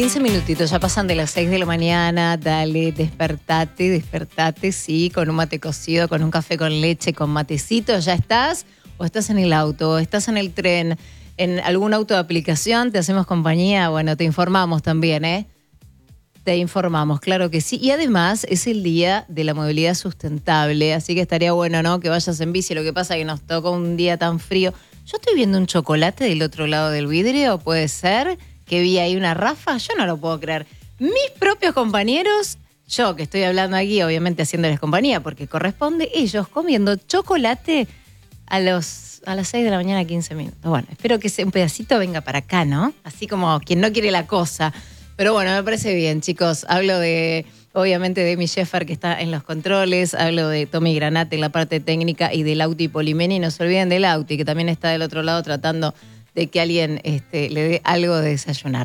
15 minutitos, ya pasan de las 6 de la mañana, dale, despertate, sí, con un mate cocido, con un café con leche, con matecito, ¿ya estás? ¿O estás en el auto? ¿O estás en el tren? ¿En algún auto de aplicación? ¿Te hacemos compañía? Bueno, te informamos también, ¿eh? Te informamos, claro que sí. Y además es el día de la movilidad sustentable, así que estaría bueno, ¿no?, que vayas en bici. Lo que pasa es que nos tocó un día tan frío. Yo estoy viendo un chocolate del otro lado del vidrio, ¿puede ser? Que vi ahí una rafa, yo no lo puedo creer. Mis propios compañeros, yo que estoy hablando aquí, obviamente haciéndoles compañía, porque corresponde, ellos comiendo chocolate a las 6 de la mañana, 15 minutos. Bueno, espero que un pedacito venga para acá, ¿no? Así como quien no quiere la cosa. Pero bueno, me parece bien, chicos. Hablo obviamente, de Emi Sheffer, que está en los controles. Hablo de Tommy Granate en la parte técnica y de Lauti Polimeni. Y no se olviden de Lauti, que también está del otro lado tratando de que alguien le dé algo de desayunar.